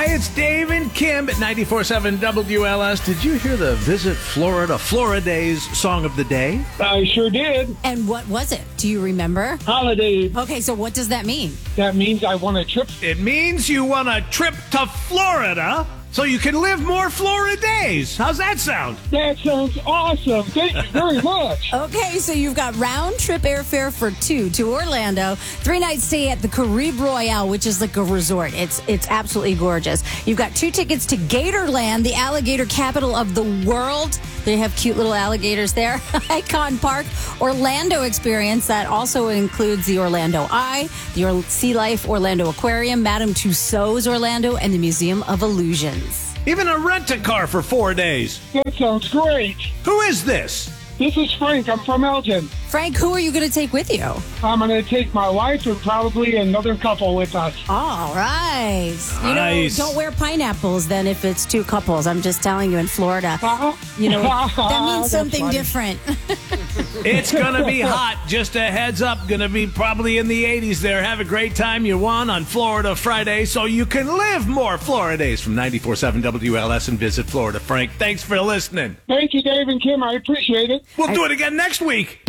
it's Dave and Kim at 94.7 WLS. Did you hear the Visit Florida Days song of the day? I sure did. And what was it? Do you remember? Holiday. Okay, so what does that mean? That means I want a trip. It means you want a trip to Florida so you can live more Florida days. How's that sound? That sounds awesome. Thank you very much. Okay, so you've got round trip airfare for two to Orlando, 3-night stay at the Caribe Royale, which is like a resort. It's absolutely gorgeous. You've got 2 tickets to Gatorland, the alligator capital of the world. They have cute little alligators there. Icon Park, Orlando experience that also includes the Orlando Eye, the Sea Life Orlando Aquarium, Madame Tussauds Orlando, and the Museum of Illusions. Even a rent-a-car for 4 days. That sounds great. Who is this? This is Frank. I'm from Elgin. Frank, who are you going to take with you? I'm going to take my wife and probably another couple with us. All right. Nice. Don't wear pineapples then if it's 2 couples. I'm just telling you in Florida. That means something different. It's going to be hot. Just a heads up. Going to be probably in the 80s there. Have a great time. You won on Florida Friday so you can live more Florida days from 94.7 WLS and Visit Florida. Frank, thanks for listening. Thank you, Dave and Kim. I appreciate it. We'll do it again next week.